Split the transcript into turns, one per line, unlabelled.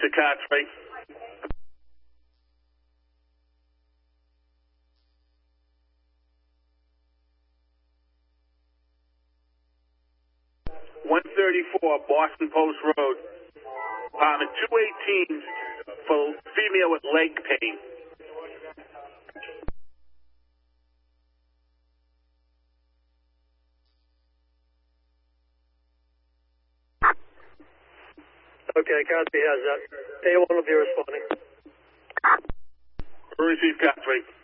to Cartwright. Boston Post Road. Apartment 218 for female with leg pain.
Okay, Cosby has that. A1 will be responding.
Receive Cosby.